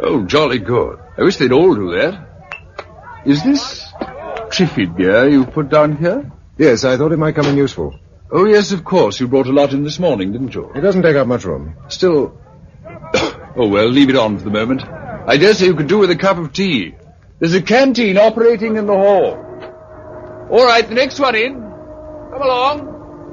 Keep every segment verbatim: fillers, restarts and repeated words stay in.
Oh, jolly good. I wish they'd all do that. Is this Triffid beer you've put down here? Yes, I thought it might come in useful. Oh, yes, of course. You brought a lot in this morning, didn't you? It doesn't take up much room. Still... oh, well, leave it on for the moment. I dare say you could do with a cup of tea. There's a canteen operating in the hall. All right, the next one in. Come along.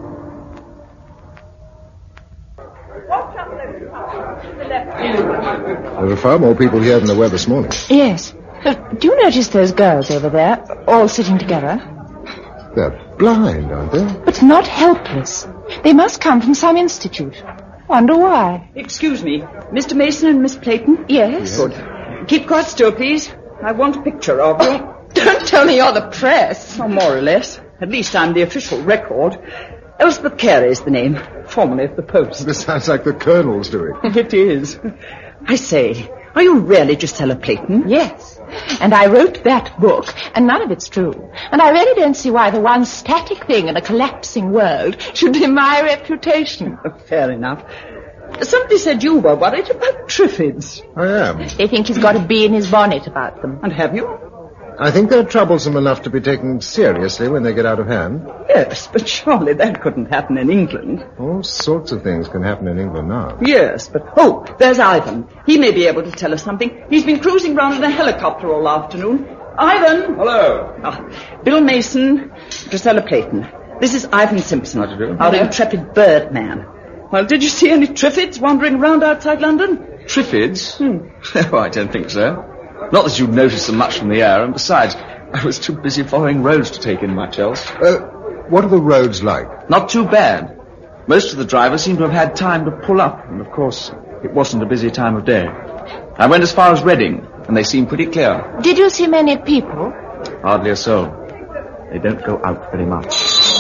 There were far more people here than there were this morning. Yes. Uh, do you notice those girls over there, all sitting together? They're blind, aren't they? But not helpless. They must come from some institute. Wonder why. Excuse me, Mister Mason and Miss Clayton? Yes? Good. Keep quite still, please. I want a picture of you. Oh, don't tell me you're the press. Oh, more or less. At least I'm the official record. Elspeth Carey's the name, formerly of the Post. This sounds like the Colonel's doing. It is. I say, are you really Gisela Clayton? Yes. And I wrote that book, and none of it's true. And I really don't see why the one static thing in a collapsing world should be my reputation. Fair enough. Somebody said you were worried about Triffids. I am. They think he's got a bee in his bonnet about them. And have you? I think they're troublesome enough to be taken seriously when they get out of hand. Yes, but surely that couldn't happen in England. All sorts of things can happen in England now. Yes, but... Oh, there's Ivan. He may be able to tell us something. He's been cruising round in a helicopter all afternoon. Ivan! Hello. Ah, Bill Mason, Gisela Clayton. This is Ivan Simpson, How do you do? our intrepid birdman. Well, did you see any Triffids wandering around outside London? Triffids? Hmm. Oh, I don't think so. Not that you'd notice them much from the air, and besides, I was too busy following roads to take in much else. Uh, what are the roads like? Not too bad. Most of the drivers seem to have had time to pull up, and of course, it wasn't a busy time of day. I went as far as Reading, and they seemed pretty clear. Did you see many people? Hardly a soul. They don't go out very much.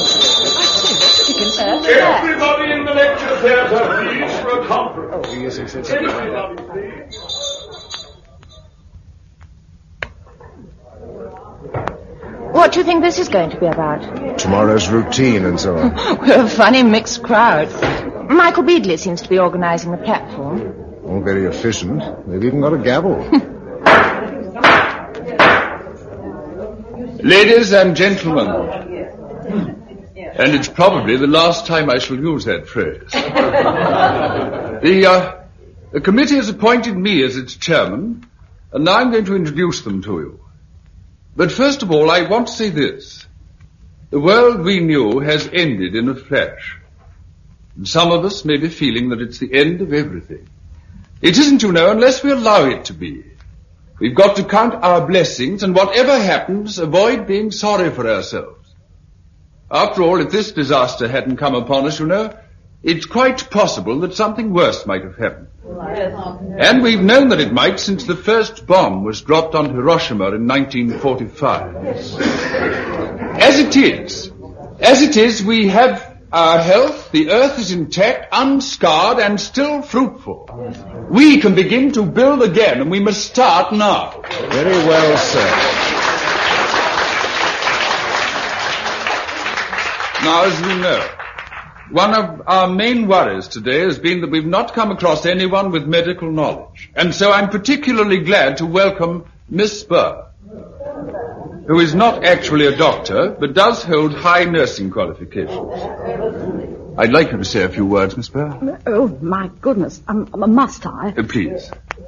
Everybody in the lecture theatre, please, for a conference. Oh, yes, yes, yes. Everybody, please. What do you think this is going to be about? Tomorrow's routine and so on. We're a funny mixed crowd. Michael Beadley seems to be organising the platform. All very efficient. They've even got a gavel. Ladies and gentlemen, and it's probably the last time I shall use that phrase. the, uh, the committee has appointed me as its chairman, and now I'm going to introduce them to you. But first of all, I want to say this. The world we knew has ended in a flash. And some of us may be feeling that it's the end of everything. It isn't, you know, unless we allow it to be. We've got to count our blessings, and whatever happens, avoid being sorry for ourselves. After all, if this disaster hadn't come upon us, you know, it's quite possible that something worse might have happened. And we've known that it might since the first bomb was dropped on Hiroshima in nineteen forty-five. As it is, as it is, we have our health, the earth is intact, unscarred, and still fruitful. We can begin to build again, and we must start now. Very well said. Now, as you know, one of our main worries today has been that we've not come across anyone with medical knowledge. And so I'm particularly glad to welcome Miss Spur, who is not actually a doctor, but does hold high nursing qualifications. I'd like you to say a few words, Miss Spur. Oh, my goodness. Um, must I? Uh, please.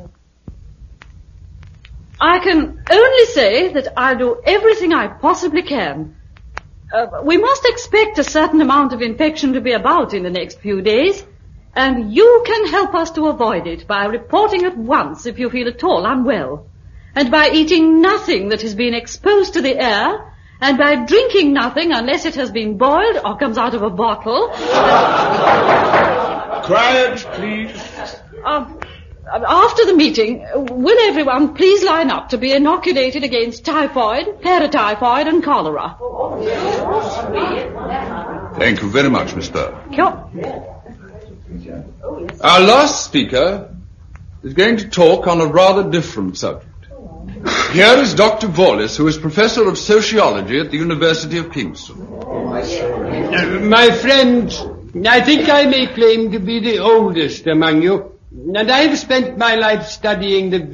I can only say that I'll do everything I possibly can. Uh, we must expect a certain amount of infection to be about in the next few days, and you can help us to avoid it by reporting at once if you feel at all unwell, and by eating nothing that has been exposed to the air, and by drinking nothing unless it has been boiled or comes out of a bottle. Quiet, please. Um, After the meeting, will everyone please line up to be inoculated against typhoid, paratyphoid, and cholera? Thank you very much, Miss Spur. Sure. Our last speaker is going to talk on a rather different subject. Here is Doctor Wallace, who is Professor of Sociology at the University of Kingston. Uh, my friends, I think I may claim to be the oldest among you, and I have spent my life studying the